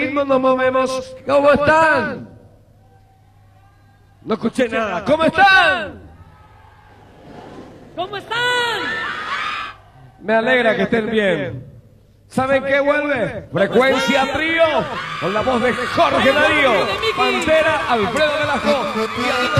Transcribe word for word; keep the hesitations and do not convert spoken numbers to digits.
ritmo nos movemos. ¿Cómo están? No escuché nada. ¿Cómo están? ¿Cómo están? Me alegra que estén bien. ¿Saben qué vuelve? Frecuencia Trío, con la voz de Jorge Darío, Pantera, Alfredo Velasco y